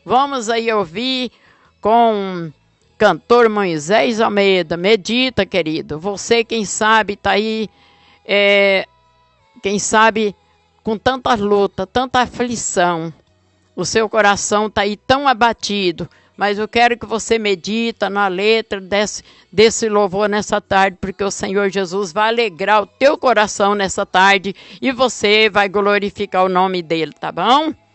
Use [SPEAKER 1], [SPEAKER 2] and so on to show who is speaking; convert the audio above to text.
[SPEAKER 1] Vamos aí ouvir com cantor Moisés Almeida. Medita, querido. Você, quem sabe, está aí, quem sabe, com tanta luta, tanta aflição. O seu coração está aí tão abatido. Mas eu quero que você medita na letra desse louvor nessa tarde, porque o Senhor Jesus vai alegrar o teu coração nessa tarde e você vai glorificar o nome dele, tá bom?